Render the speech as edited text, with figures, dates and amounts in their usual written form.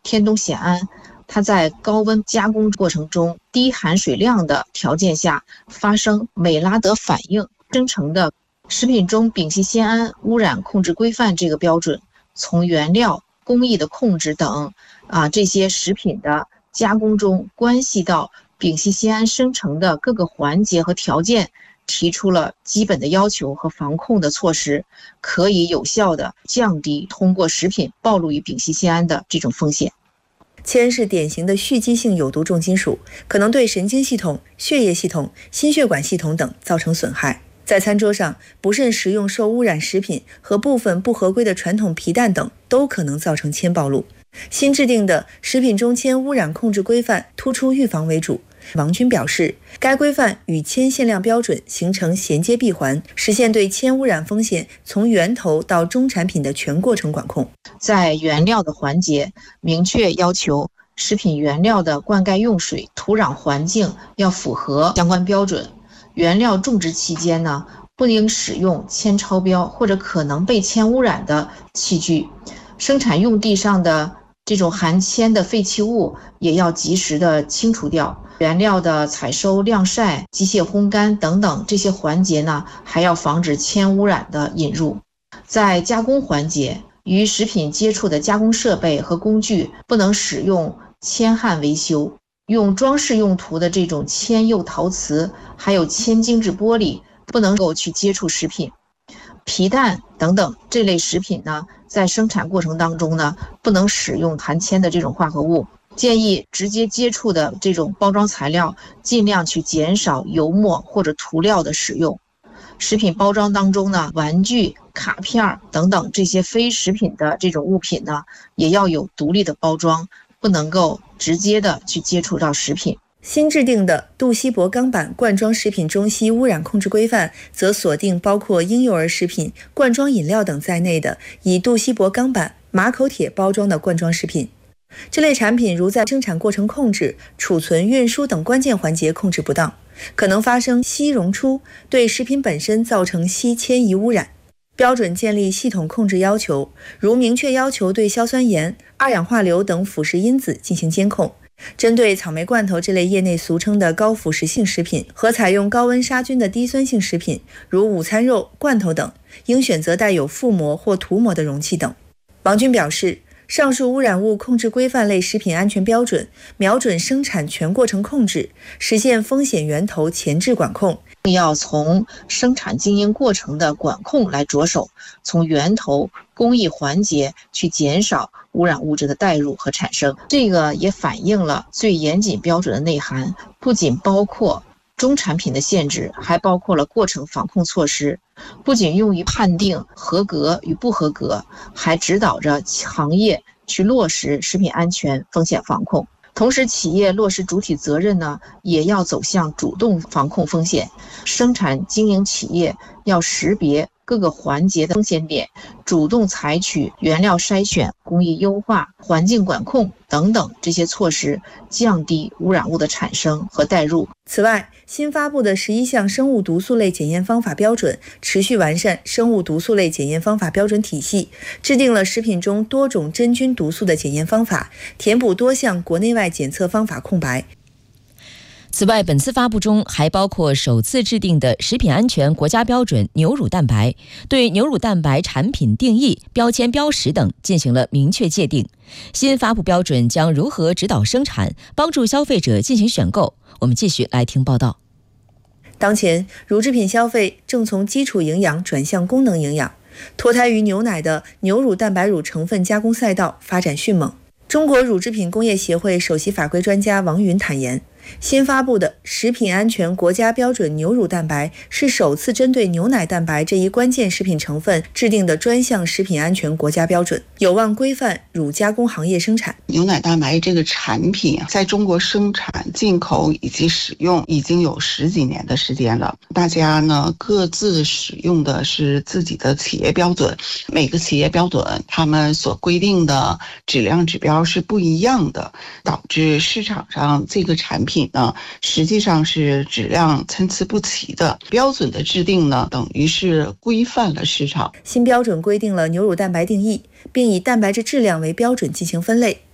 天冬酰胺，它在高温加工过程中低含水量的条件下发生美拉德反应生成的食品中丙烯酰胺污染控制规范这个标准，从原料、工艺的控制等这些食品的加工中关系到丙烯酰胺生成的各个环节和条件，提出了基本的要求和防控的措施，可以有效地降低通过食品暴露于丙烯酰胺的这种风险。 铅是典型的蓄积性有毒重金属，可能对神经系统、血液系统、心血管系统等造成损害。在餐桌上，不慎食用受污染食品和部分不合规的传统皮蛋等，都可能造成铅暴露。新制定的食品中铅污染控制规范突出预防为主。王军表示，该规范与铅限量标准形成衔接闭环，实现对铅污染风险从源头到终产品的全过程管控。 在原料的环节，明确要求食品原料的灌溉用水、土壤环境要符合相关标准。原料种植期间呢，不应使用铅超标或者可能被铅污染的器具。生产用地上的这种含铅的废弃物也要及时的清除掉。原料的采收、晾晒、机械烘干等等这些环节呢，还要防止铅污染的引入。在加工环节，与食品接触的加工设备和工具不能使用铅焊维修，用装饰用途的这种铅釉陶瓷还有铅精制玻璃不能够去接触食品。皮蛋等等这类食品呢，在生产过程当中呢，不能使用含铅的这种化合物。建议直接接触的这种包装材料尽量去减少油墨或者涂料的使用。食品包装当中呢，玩具、卡片等等这些非食品的这种物品呢，也要有独立的包装，不能够直接的去接触到食品。 新制定的杜锡箔钢板罐装食品中烯污染控制规范则锁定包括婴幼儿食品、罐装饮料等在内的以杜锡箔钢板、马口铁包装的罐装食品。这类产品如在生产过程控制、储存、运输等关键环节控制不当，可能发生烯溶出，对食品本身造成烯铅仪污染。标准建立系统控制要求，如明确要求对硝酸盐、二氧化硫等腐蚀因子进行监控。针对草莓罐头这类业内俗称的高腐蚀性食品和采用高温杀菌的低酸性食品，如午餐肉、罐头等，应选择带有覆膜或涂膜的容器等。王军表示，上述污染物控制规范类食品安全标准瞄准生产全过程控制，实现风险源头前置管控。 要从生产经营过程的管控来着手，从源头工艺环节去减少污染物质的带入和产生。这个也反映了最严谨标准的内涵，不仅包括终产品的限制，还包括了过程防控措施，不仅用于判定合格与不合格，还指导着行业去落实食品安全风险防控。同时，企业落实主体责任呢，也要走向主动防控风险。生产经营企业要识别各个环节的风险点，主动采取原料筛选、工艺优化、环境管控等等这些措施，降低污染物的产生和带入。 此外，新发布的11项生物毒素类检验方法标准持续完善生物毒素类检验方法标准体系，制定了食品中多种真菌毒素的检验方法，填补多项国内外检测方法空白。 此外，本次发布中还包括首次制定的食品安全国家标准牛乳蛋白，对牛乳蛋白产品定义、标签标识等进行了明确界定。新发布标准将如何指导生产，帮助消费者进行选购？我们继续来听报道。 当前，乳制品消费正从基础营养转向功能营养，脱胎于牛奶的牛乳蛋白乳成分加工赛道发展迅猛。中国乳制品工业协会首席法规专家王云坦言，新发布的食品安全国家标准牛乳蛋白是首次针对牛奶蛋白这一关键食品成分制定的专项食品安全国家标准，有望规范乳加工行业生产。 牛奶蛋白这个产品在中国生产、进口以及使用已经有10几年的时间了，大家呢各自使用的是自己的企业标准，每个企业标准他们所规定的质量指标是不一样的，导致市场上这个产品呢实际上是质量参差不齐的。标准的制定呢等于是规范了市场。 新标准规定了牛乳蛋白定义，并以蛋白质质量为标准进行分类。